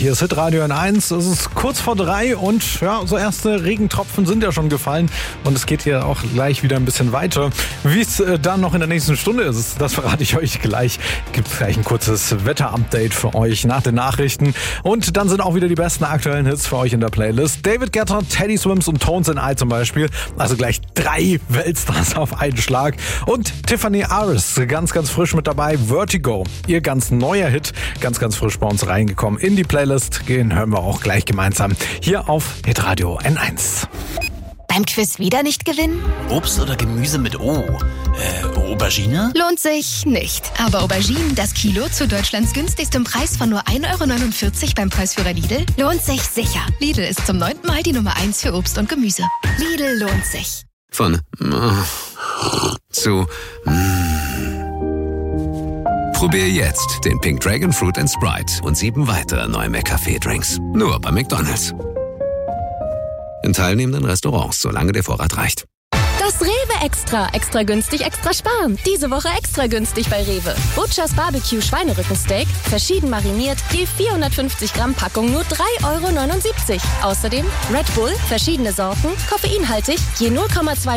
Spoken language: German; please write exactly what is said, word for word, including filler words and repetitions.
Hier ist Hitradio N eins. Es ist kurz vor drei und ja, so erste Regentropfen sind ja schon gefallen und es geht hier auch gleich wieder ein bisschen weiter. Wie es äh, dann noch in der nächsten Stunde ist, das verrate ich euch gleich. Gibt gleich ein kurzes Wetter-Update für euch nach den Nachrichten und dann sind auch wieder die besten aktuellen Hits für euch in der Playlist. David Guetta, Teddy Swims und Tones and I zum Beispiel. Also gleich drei Weltstars auf einen Schlag. Und Tiffany Aris, ganz, ganz frisch mit dabei. Vertigo, ihr ganz neuer Hit, ganz, ganz frisch bei uns reingekommen in die Playlist. Gehen hören wir auch gleich gemeinsam hier auf Hitradio N eins. Beim Quiz wieder nicht gewinnen? Obst oder Gemüse mit O? Äh, Aubergine? Lohnt sich nicht. Aber Auberginen, das Kilo zu Deutschlands günstigstem Preis von nur ein Euro neunundvierzig beim Preisführer Lidl, lohnt sich sicher. Lidl ist zum neunten Mal die Nummer eins für Obst und Gemüse. Lidl lohnt sich. Von zu Probier jetzt den Pink Dragon Fruit and Sprite und sieben weitere neue McCafé-Drinks. Nur bei McDonald's. In teilnehmenden Restaurants, solange der Vorrat reicht. Das Rewe Extra. Extra günstig, extra sparen. Diese Woche extra günstig bei Rewe. Butchers Barbecue Schweinerückensteak, verschieden mariniert, je vierhundertfünfzig Gramm Packung nur drei Euro neunundsiebzig. Außerdem Red Bull, verschiedene Sorten, koffeinhaltig, je null Komma zwei